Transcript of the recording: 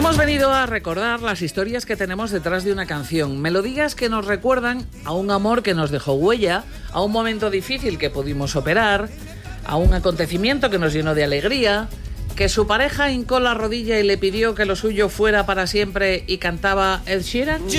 Hemos venido a recordar las historias que tenemos detrás de una canción, melodías que nos recuerdan a un amor que nos dejó huella, a un momento difícil que pudimos superar, a un acontecimiento que nos llenó de alegría, que su pareja hincó la rodilla y le pidió que lo suyo fuera para siempre y cantaba Ed Sheeran.